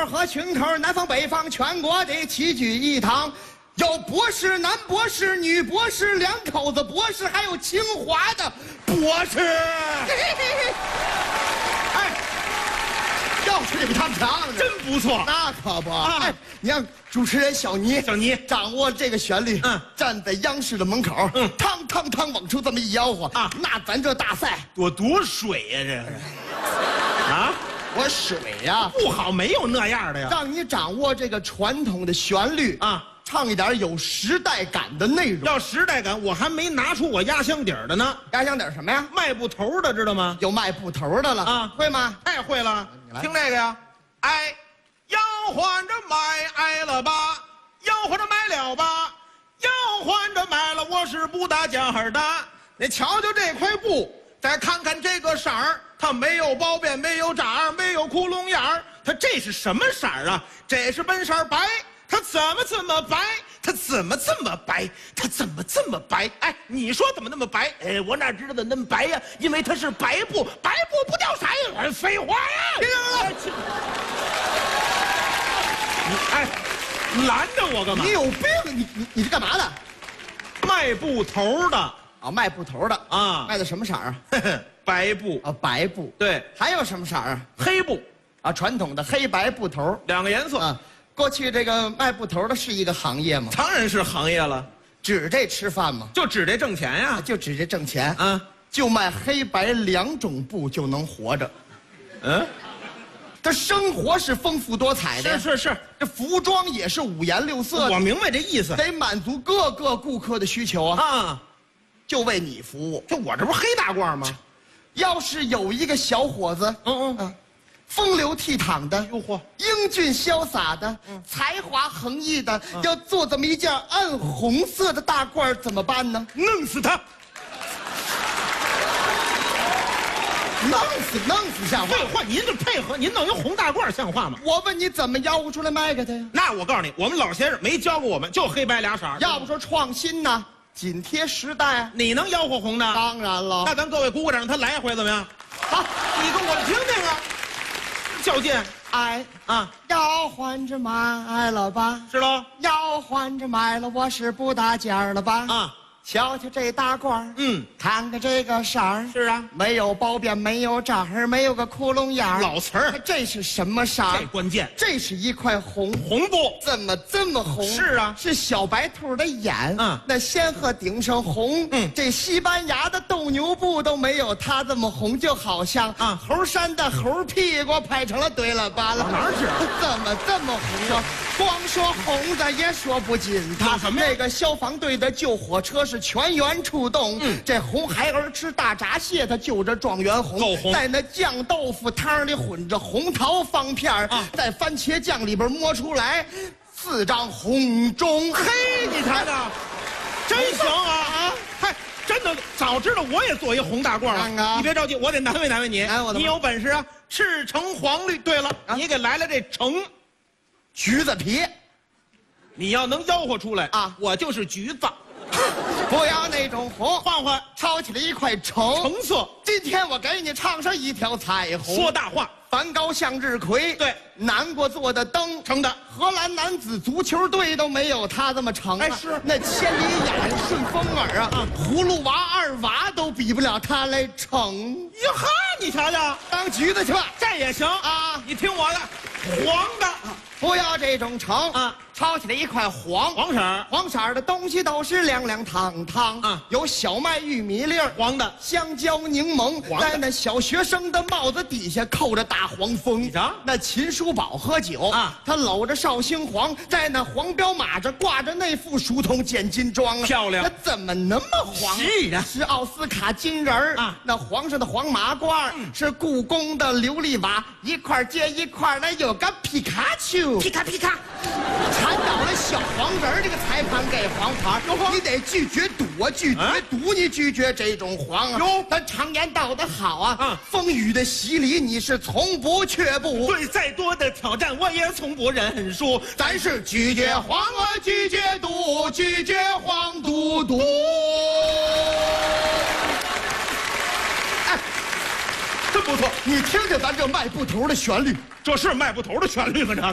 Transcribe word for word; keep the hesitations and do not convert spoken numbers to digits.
儿和群口，南方北方全国的齐聚一堂。有博士、男博士、女博士，两口子博士，还有清华的博士。哎，要是你比他们强， 真不错。 那可不啊！ 哎，你让主持人小倪， 小倪掌握这个旋律， 嗯， 站在央视的门口， 嗯， 汤汤汤往出这么一吆喝啊， 那咱这大赛多多水呀，这是啊， 我水呀不好，没有那样的呀。 让你掌握这个传统的旋律啊。 唱一点有时代感的内容。 要时代感，我还没拿出我压箱底儿的呢。 压箱底什么呀？ 卖布头的，知道吗？ 有卖布头的了啊， 会吗？ 太会了。 你来听这个呀，哎，要换着买，挨了吧？要换着买了吧？要换着买了，我是不搭价的。你瞧瞧这块布，再看看这个色儿，它没有包边，没有褶儿，没有窟窿眼儿，它这是什么色儿啊？这是本色白。它怎么这么白？它怎么这么白？它怎么这么白？哎，你说怎么那么白？哎，我哪知道它那么白呀？因为它是白布，白布不掉色呀！废话呀！别了！你哎，拦着我干嘛？ 你有病！你你你是干嘛的？ 卖布头的啊，卖布头的啊， 卖的什么色儿啊？ 白布啊，白布。 对， 还有什么色儿啊？ 黑布啊，传统的黑白布头， 两个颜色啊。过去这个卖布头的是一个行业吗？ 当然是行业了， 指这吃饭吗？ 就指这挣钱呀， 就指这挣钱啊！ 就卖黑白两种布就能活着。 嗯， 这生活是丰富多彩的， 是是是， 这服装也是五颜六色的。 我明白这意思， 得满足各个顾客的需求啊！ 啊， 就为你服务。 就我这不是黑大褂吗？ 要是有一个小伙子， 嗯嗯啊。风流倜傥的， 哟嚯， 英俊潇洒的，嗯、才华横溢的，嗯、要做这么一件暗红色的大褂，怎么办呢？ 弄死他！ 弄死，弄死像话？ 废话，您这配合，您弄一红大褂像话吗？ 我问你怎么吆喝出来卖给他呀？ 那我告诉你，我们老先生没教过我们，就黑白俩色儿。 要不说创新呢，紧贴时代啊。 你能吆喝红的？ 当然了。 那咱各位鼓鼓掌，他来一回怎么样？好，你跟我听听啊。较劲， 哎啊，要换着买了吧？ 是喽， 要换着买了，我是不搭价了吧？ 啊， 瞧瞧这大褂， 嗯， 看看这个色儿， 是啊， 没有包边，没有褶儿，没有个窟窿眼儿。 老词儿， 这是什么色儿？ 这关键， 这是一块红红布， 怎么这么红？ 是啊， 是小白兔的眼， 嗯， 那仙鹤顶上红， 嗯， 这西班牙的斗牛布都没有它这么红，就好像啊， 猴山的猴屁股拍成了对了吧了， 哪是？ 怎么这么红啊？光说红的也说不尽它。 什么呀？ 那个消防队的救火车是全员出动， 嗯， 这红孩儿吃大闸蟹，他就着状元红， 够红。 在那酱豆腐汤里混着红桃方片儿， 啊， 在番茄酱里边摸出来四张红中。 嘿，你瞧瞧，真行啊！啊，嗨，真的，早知道我也做一红大褂了。 看看， 你别着急，我得难为难为你。 哎，我你有本事啊！赤橙黄绿。对了，啊，你给来了这橙， 橘子皮。 你要能吆喝出来啊， 我就是橘子。 不要那种红， 换换， 抄起了一块橙。 橙色。 今天我给你唱上一条彩虹。 说大话。 梵高向日葵， 对， 南国做的灯成的。 荷兰男子足球队都没有他这么长啊！ 哎，是那千里眼、顺风耳啊，啊葫芦娃、二娃都比不了他来成。 哟哈，你瞧瞧， 当橘子去吧， 这也行啊！ 你听我的，黄的， 不要这种橙啊， 抄起来一块黄， 黄色， 黄色的东西都是亮亮堂堂啊， 有小麦、玉米粒儿， 黄的， 香蕉、柠檬，在那小学生的帽子底下扣着大黄蜂。 你瞧， 那秦叔宝喝酒啊， 他搂着绍兴黄，在那黄标马这挂着那副书童剪金装啊， 漂亮， 那怎么那么黄？ 是啊， 是奥斯卡金人儿啊， 那皇上的黄马褂，嗯，是故宫的琉璃瓦，一块接一块，那有个皮卡丘， 皮卡皮卡， 缠倒了小黄人儿，这个裁判给黄牌，你得拒绝赌啊，拒绝赌，你拒绝这种黄啊。 哟， 咱常言道得好啊， 啊， 风雨的洗礼你是从不却步， 对再多的挑战我也从不认输。 咱是拒绝黄啊，拒绝赌，拒绝黄赌毒。哎， 真不错， 你听听咱这卖布头的旋律， 这是卖布头的旋律吗？这。